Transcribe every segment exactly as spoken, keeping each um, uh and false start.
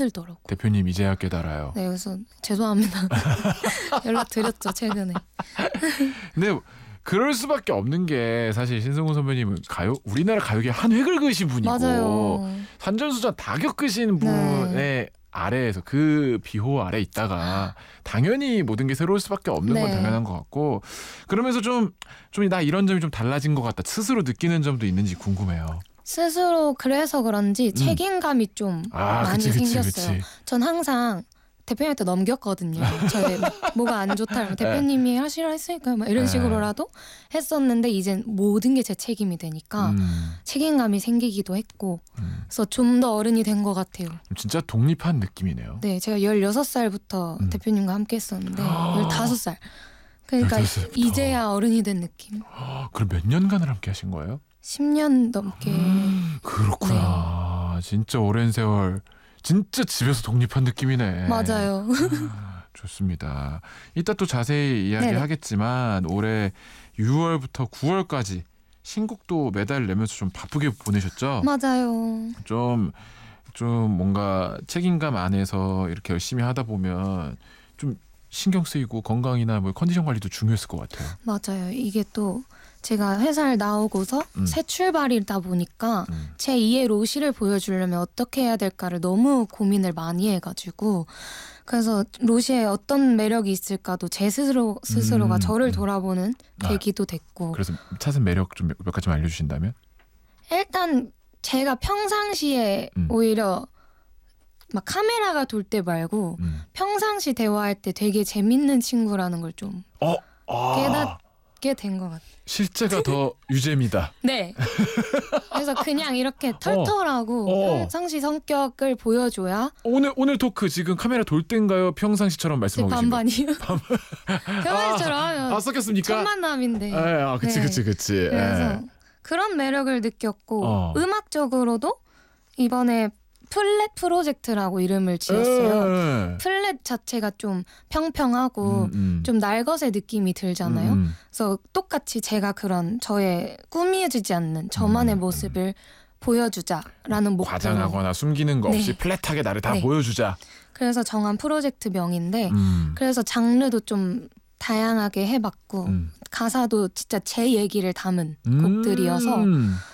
힘들더라고. 대표님 이제야 깨달아요. 네, 그래서 죄송합니다. 연락 드렸죠 최근에. 근데 그럴 수밖에 없는 게 사실 신승훈 선배님은 가요 우리나라 가요계 한 획을 그으신 분이고 맞아요. 산전수전 다 겪으신 분의 네. 아래에서 그 비호 아래 있다가 당연히 모든 게 새로울 수밖에 없는 건 네. 당연한 것 같고 그러면서 좀 좀 나 이런 점이 좀 달라진 것 같다 스스로 느끼는 점도 있는지 궁금해요. 스스로 그래서 그런지 음. 책임감이 좀 아, 많이 그치, 그치, 생겼어요. 그치. 전 항상 대표님한테 넘겼거든요. 저의 뭐가 안 좋다 이러면 대표님이 하시라 했으니까 막 이런 네. 식으로라도 했었는데 이젠 모든 게 제 책임이 되니까 음, 책임감이 생기기도 했고 음. 그래서 좀 더 어른이 된 것 같아요. 진짜 독립한 느낌이네요. 네, 제가 열여섯 살부터 음. 대표님과 함께 했었는데 열다섯 살. 그러니까 열다섯 살부터. 이제야 어른이 된 느낌. 아, 그럼 몇 년간을 함께 하신 거예요? 십 년 넘게. 그렇구나. 진짜 오랜 세월 진짜 집에서 독립한 느낌이네. 맞아요. 아, 좋습니다. 이따 또 자세히 네네. 이야기하겠지만 올해 유월부터 구월까지 신곡도 매달 내면서 좀 바쁘게 보내셨죠? 맞아요. 좀, 좀 뭔가 책임감 안에서 이렇게 열심히 하다 보면 좀 신경 쓰이고 건강이나 뭐 컨디션 관리도 중요했을 것 같아요. 맞아요. 이게 또 제가 회사를 나오고서 음. 새 출발이다 보니까 음. 제이의 로시를 보여주려면 어떻게 해야 될까를 너무 고민을 많이 해가지고 그래서 로시에 어떤 매력이 있을까도 제 스스로, 스스로가 음, 저를 음. 돌아보는 아. 계기도 됐고 그래서 찾은 매력 좀 몇 가지만 알려주신다면? 일단 제가 평상시에 음. 오히려 막 카메라가 돌 때 말고 음. 평상시 대화할 때 되게 재밌는 친구라는 걸 좀 어, 아, 깨닫게 된 것 같아요. 실제가 더 유잼이다. 네. 그래서 그냥 이렇게 털털하고 어. 평상시 성격을 보여줘야 오늘 오늘 토크 지금 카메라 돌 때인가요? 평상시처럼 제 말씀하고 계신 거. 반반이요. 평상시처럼 하면 아, 섞였습니까? 첫 만남인데. 예, 아, 그치, 네. 그치, 그치. 그래서 예. 그런 매력을 느꼈고 어. 음악적으로도 이번에 플랫 프로젝트라고 이름을 지었어요. 예. 플랫 자체가 좀 평평하고 음, 음. 좀 날것의 느낌이 들잖아요. 음, 음. 그래서 똑같이 제가 그런 저의 꾸미지지 않는 저만의 음, 모습을 보여주자라는 목표로 과장하거나 숨기는 거 없이 네. 플랫하게 나를 다 네. 보여주자. 그래서 정한 프로젝트 명인데 음. 그래서 장르도 좀 다양하게 해봤고 음. 가사도 진짜 제 얘기를 담은 음. 곡들이어서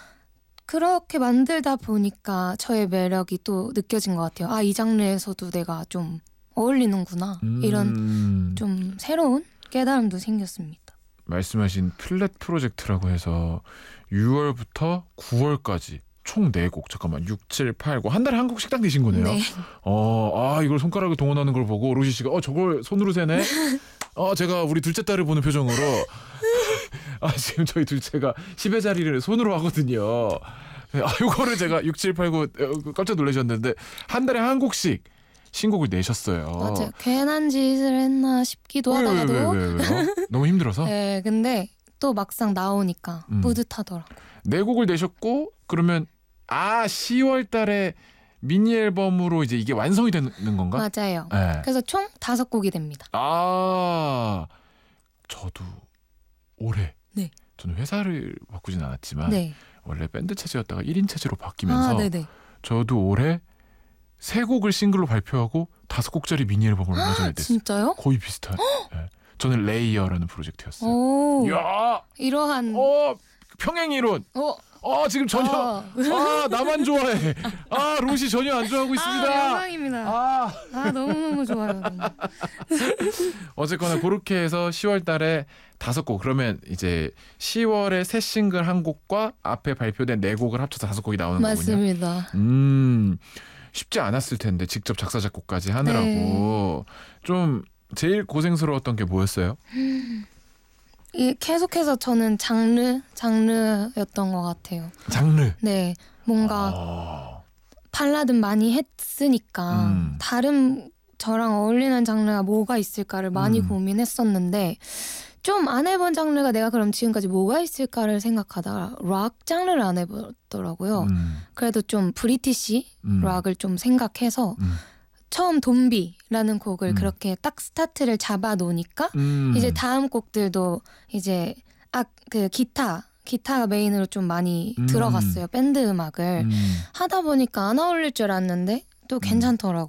그렇게 만들다 보니까 저의 매력이 또 느껴진 것 같아요. 아, 이 장르에서도 내가 좀 어울리는구나. 음. 이런 좀 새로운 깨달음도 생겼습니다. 말씀하신 플랫 프로젝트라고 해서 유월부터 구월까지 총 네 곡 잠깐만 육, 칠, 팔, 구 한 달에 한 곡씩 딱 내신 거네요. 네. 어, 아 이걸 손가락을 동원하는 걸 보고 로시 씨가 어 저걸 손으로 세네. 어 제가 우리 둘째 딸을 보는 표정으로 아 지금 저희 둘째가 십의 자리를 손으로 하거든요. 아 요거를 제가 육, 칠, 팔, 구 깜짝 놀라셨는데 한 달에 한 곡씩 신곡을 내셨어요. 맞아요. 괜한 짓을 했나 싶기도 왜, 하다가도 왜, 왜, 왜, 왜요? 너무 힘들어서? 네, 근데 또 막상 나오니까 음. 뿌듯하더라고. 네 곡을 내셨고 그러면 아 시월 달에 미니 앨범으로 이제 이게 완성이 되는 건가? 맞아요. 네. 그래서 총 다섯 곡이 됩니다. 아 저도 올해 네. 저는 회사를 바꾸진 않았지만 네. 원래 밴드 체제였다가 일 인 체제로 바뀌면서 아, 네네. 저도 올해 세 곡을 싱글로 발표하고 다섯 곡짜리 미니 앨범을 얼마 전에 냈어요. 진짜요? 거의 비슷한. 네. 저는 레이어라는 프로젝트였어요. 오, 이야, 이러한 어 평행 이론. 어, 아 지금 전혀 어. 아 나만 좋아해. 아 로시 전혀 안 좋아하고 아, 있습니다. 영광입니다. 아 아, 너무너무 좋아요. 어쨌거나 그렇게 해서 시월 달에 다섯 곡 그러면 이제 시월에 새 싱글 한 곡과 앞에 발표된 네 곡을 합쳐서 다섯 곡이 나오는 거군요. 맞습니다. 음 쉽지 않았을 텐데 직접 작사 작곡까지 하느라고 좀 제일 고생스러웠던 게 뭐였어요? 이 계속해서 저는 장르 장르였던 것 같아요. 장르. 네, 뭔가 어. 발라드 많이 했으니까 음. 다른 저랑 어울리는 장르가 뭐가 있을까를 많이 음. 고민했었는데 좀 안 해본 장르가 내가 그럼 지금까지 뭐가 있을까를 생각하다가 락 장르를 안 해보더라고요. 음. 그래도 좀 브리티시 음. 락을 좀 생각해서 음. 처음 돈비라는 곡을 음. 그렇게 딱 스타트를 잡아 놓으니까 음. 이제 다음 곡들도 이제 아 그 기타 기타가 메인으로 좀 많이 음. 들어갔어요. 밴드 음악을 음. 하다 보니까 안 어울릴 줄 알았는데 또 괜찮더라고요.